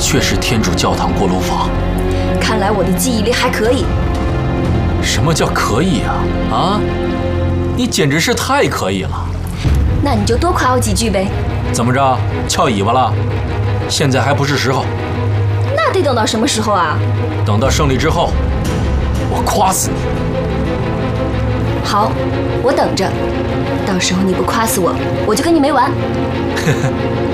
确是天主教堂锅炉房。 看来我的记忆力还可以。 什么叫可以啊？啊，你简直是太可以了。 那你就多夸我几句呗。 怎么着，翘尾巴了？现在还不是时候。 那得等到什么时候啊？ 等到胜利之后，我夸死你。 好，我等着。到时候你不夸死我，我就跟你没完。